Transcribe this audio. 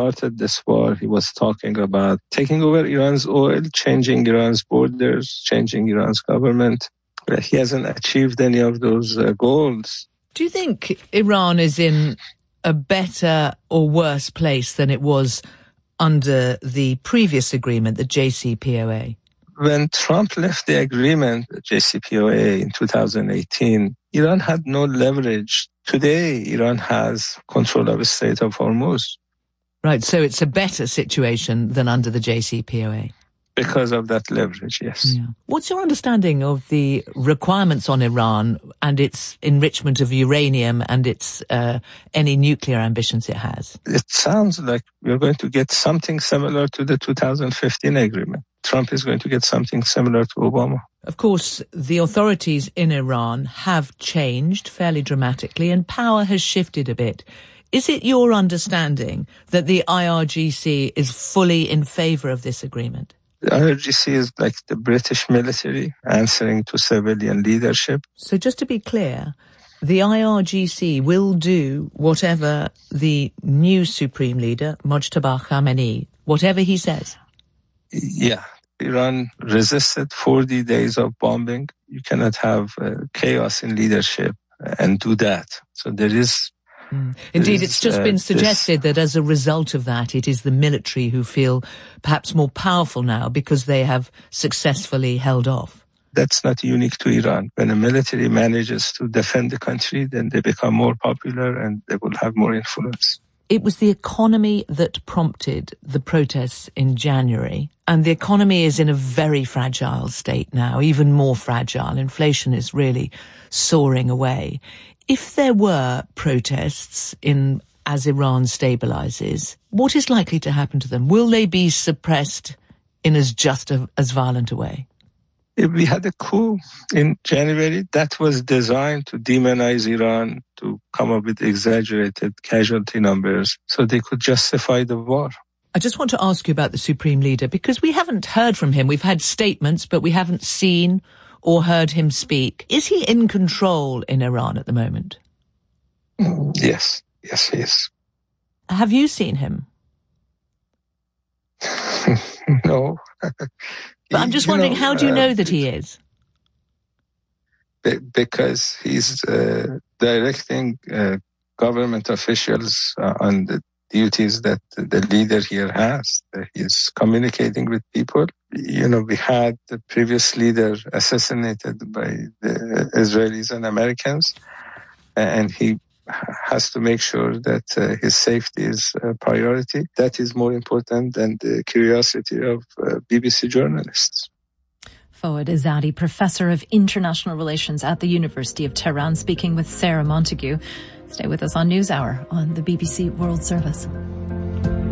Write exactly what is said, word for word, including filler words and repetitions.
started this war, he was talking about taking over Iran's oil, changing Iran's borders, changing Iran's government. He hasn't achieved any of those uh, goals. Do you think Iran is in a better or worse place than it was under the previous agreement, the J C P O A? When Trump left the agreement, the J C P O A, in two thousand eighteen, Iran had no leverage. Today, Iran has control of the Strait of Hormuz. Right, so it's a better situation than under the J C P O A? Because of that leverage, yes. Yeah. What's your understanding of the requirements on Iran and its enrichment of uranium and its uh, any nuclear ambitions it has? It sounds like we're going to get something similar to the two thousand fifteen agreement. Trump is going to get something similar to Obama. Of course, the authorities in Iran have changed fairly dramatically and power has shifted a bit. Is it your understanding that the I R G C is fully in favour of this agreement? The I R G C is like the British military answering to civilian leadership. So just to be clear, the I R G C will do whatever the new supreme leader, Mojtaba Khamenei, whatever he says? Yeah. Iran resisted forty days of bombing. You cannot have uh, chaos in leadership and do that. So there is... Mm. Indeed, it's just uh, been suggested this, that as a result of that, it is the military who feel perhaps more powerful now because they have successfully held off. That's not unique to Iran. When a military manages to defend the country, then they become more popular and they will have more influence. It was the economy that prompted the protests in January, and the economy is in a very fragile state now, even more fragile. Inflation is really soaring away. If there were protests in as Iran stabilises, what is likely to happen to them? Will they be suppressed in as just a, as violent a way? If we had a coup in January, that was designed to demonize Iran, to come up with exaggerated casualty numbers so they could justify the war. I just want to ask you about the Supreme Leader, because we haven't heard from him. We've had statements, but we haven't seen or heard him speak. Is he in control in Iran at the moment? Yes. Yes, he is. Have you seen him? No. But I'm just wondering, know, how do you know uh, that he is? Because he's uh, directing uh, government officials uh, on the duties that the leader here has. He's communicating with people. You know, we had the previous leader assassinated by the Israelis and Americans, and he has to make sure that uh, his safety is a priority. That is more important than the curiosity of uh, B B C journalists. Fouad Izzadi, Professor of International Relations at the University of Tehran, speaking with Sarah Montague. Stay with us on NewsHour on the B B C World Service.